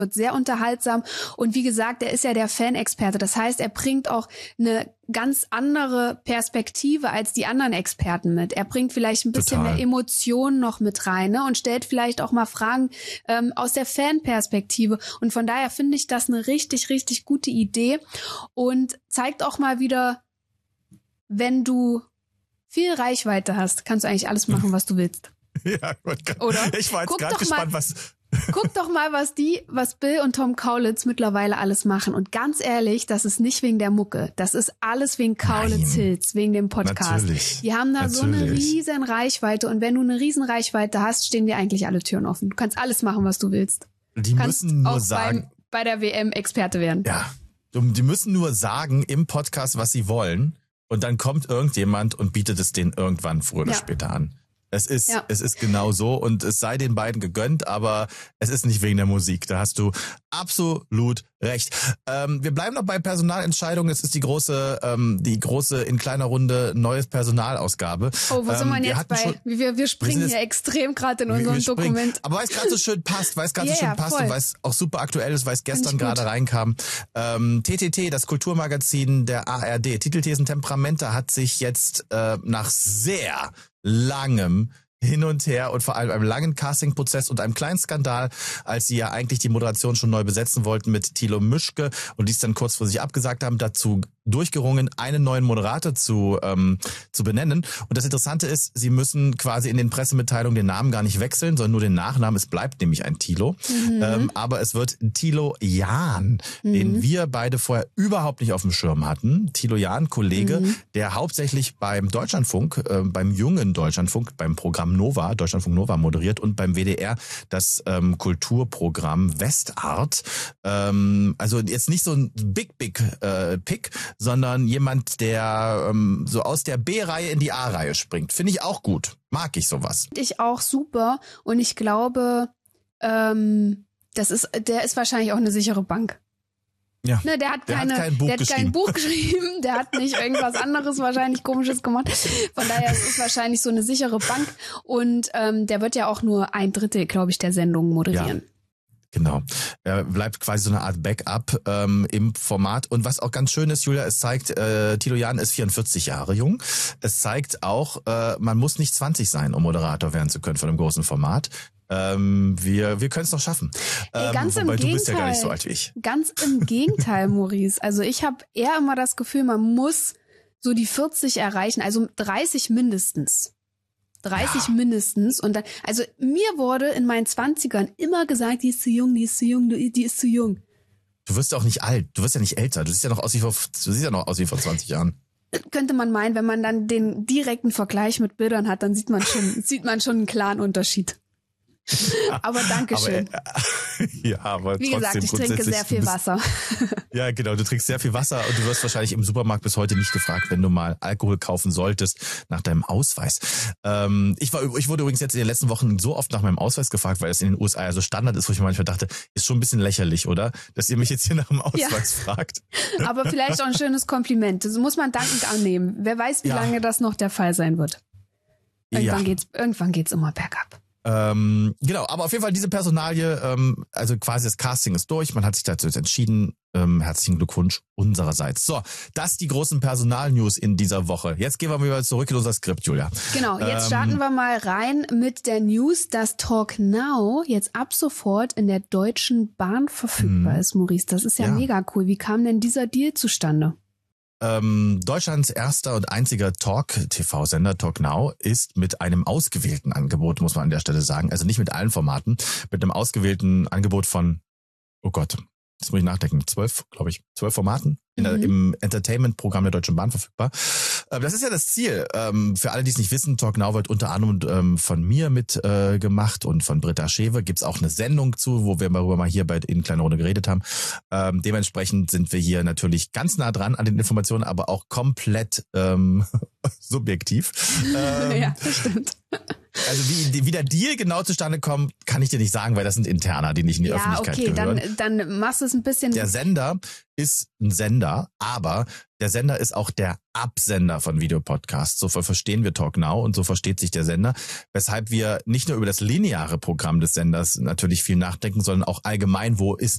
wird sehr unterhaltsam. Und wie gesagt, er ist ja der Fanexperte. Das heißt, er bringt auch eine ganz andere Perspektive als die anderen Experten mit. Er bringt vielleicht ein bisschen mehr Emotionen noch mit rein, ne? Und stellt vielleicht auch mal Fragen aus der Fanperspektive. Und von daher finde ich das eine richtig, richtig gute Idee und zeigt auch mal wieder, wenn du viel Reichweite hast, kannst du eigentlich alles machen, was du willst. Ja, Gott. Oder? Ich war jetzt gerade gespannt, was... Guck doch mal, was Bill und Tom Kaulitz mittlerweile alles machen. Und ganz ehrlich, das ist nicht wegen der Mucke. Das ist alles wegen Kaulitz Hills, wegen dem Podcast. Natürlich. Die haben da so eine riesen Reichweite. Und wenn du eine riesen Reichweite hast, stehen dir eigentlich alle Türen offen. Du kannst alles machen, was du willst. Die müssen nur sagen... bei der WM Experte werden. Ja, die müssen nur sagen im Podcast, was sie wollen. Und dann kommt irgendjemand und bietet es denen irgendwann früher oder später an. Es ist genau so und es sei den beiden gegönnt, aber es ist nicht wegen der Musik. Da hast du absolut recht. Wir bleiben noch bei Personalentscheidungen. Es ist die große in kleiner Runde neues Personalausgabe. Oh, wo sind wir jetzt bei? Wir springen hier extrem gerade in unserem Dokument. Aber weil es gerade so schön passt, und weil es auch super aktuell ist, weil es gestern gerade reinkam. TTT, das Kulturmagazin der ARD, Titelthesen Temperamente, hat sich jetzt nach sehr langem Hin und Her und vor allem einem langen Castingprozess und einem kleinen Skandal, als sie ja eigentlich die Moderation schon neu besetzen wollten mit Thilo Mischke und dies dann kurzfristig abgesagt haben, dazu durchgerungen, einen neuen Moderator zu benennen. Und das Interessante ist, sie müssen quasi in den Pressemitteilungen den Namen gar nicht wechseln, sondern nur den Nachnamen. Es bleibt nämlich ein Thilo. Aber es wird Thilo Jahn, den wir beide vorher überhaupt nicht auf dem Schirm hatten. Thilo Jahn, Kollege, der hauptsächlich beim Deutschlandfunk, beim jungen Deutschlandfunk, beim Programm Nova, Deutschlandfunk Nova moderiert und beim WDR das Kulturprogramm Westart. Also jetzt nicht so ein Big Pick, sondern jemand, der so aus der B-Reihe in die A-Reihe springt. Finde ich auch gut. Mag ich sowas. Ich auch super. Und ich glaube, der ist wahrscheinlich auch eine sichere Bank. Ja. Ne, der hat kein Buch geschrieben, der hat nicht irgendwas anderes wahrscheinlich Komisches gemacht. Von daher ist es wahrscheinlich so eine sichere Bank. Und der wird ja auch nur 1/3, glaube ich, der Sendung moderieren. Ja. Genau. Er bleibt quasi so eine Art Backup im Format. Und was auch ganz schön ist, Julia, es zeigt, Thilo Jahn ist 44 Jahre jung. Es zeigt auch, man muss nicht 20 sein, um Moderator werden zu können von einem großen Format. Wir können es noch schaffen. Ganz im Wobei Gegenteil. Du bist ja gar nicht so alt wie ich. Ganz im Gegenteil, Maurice. Also ich habe eher immer das Gefühl, man muss so die 40 erreichen, also 30 mindestens. 30 mindestens. Und dann, also mir wurde in meinen 20ern immer gesagt, die ist zu jung, die ist zu jung, die ist zu jung. Du wirst ja auch nicht alt, du wirst ja nicht älter, du siehst ja noch aus wie vor 20 Jahren. Könnte man meinen, wenn man dann den direkten Vergleich mit Bildern hat, dann sieht man schon einen klaren Unterschied. Aber Dankeschön. Aber wie gesagt, ich trinke sehr viel Wasser. Ja, genau, du trinkst sehr viel Wasser und du wirst wahrscheinlich im Supermarkt bis heute nicht gefragt, wenn du mal Alkohol kaufen solltest, nach deinem Ausweis. Ich wurde übrigens jetzt in den letzten Wochen so oft nach meinem Ausweis gefragt, weil es in den USA ja so Standard ist, wo ich mir manchmal dachte, ist schon ein bisschen lächerlich, oder? Dass ihr mich jetzt hier nach dem Ausweis fragt. Aber vielleicht auch ein schönes Kompliment. Das muss man dankend annehmen. Wer weiß, wie lange das noch der Fall sein wird. Irgendwann geht's immer bergab. Genau, aber auf jeden Fall diese Personalie, also quasi das Casting ist durch, man hat sich dazu jetzt entschieden, herzlichen Glückwunsch unsererseits. So, das die großen Personalnews in dieser Woche. Jetzt gehen wir wieder zurück in unser Skript, Julia. Genau, jetzt starten wir mal rein mit der News, dass Talk Now jetzt ab sofort in der Deutschen Bahn verfügbar ist, Maurice. Das ist ja mega cool. Wie kam denn dieser Deal zustande? Deutschlands erster und einziger Talk-TV-Sender, Talk Now, ist mit einem ausgewählten Angebot, muss man an der Stelle sagen, also nicht mit allen Formaten, mit einem ausgewählten Angebot von, oh Gott, jetzt muss ich nachdenken, 12 Formaten im Entertainment-Programm der Deutschen Bahn verfügbar. Das ist ja das Ziel. Für alle, die es nicht wissen, Talk Now wird unter anderem von mir mitgemacht und von Britta Schewe. Gibt's auch eine Sendung zu, wo wir darüber mal hier in kleiner Runde geredet haben. Dementsprechend sind wir hier natürlich ganz nah dran an den Informationen, aber auch komplett subjektiv. Ja, das stimmt. Also wie der Deal genau zustande kommt, kann ich dir nicht sagen, weil das sind Interna, die nicht in die Öffentlichkeit gehören. Ja, okay, dann machst du es ein bisschen... Der Sender ist ein Sender, aber der Sender ist auch der Absender von Videopodcasts. So verstehen wir Talk Now und so versteht sich der Sender, weshalb wir nicht nur über das lineare Programm des Senders natürlich viel nachdenken, sondern auch allgemein, wo ist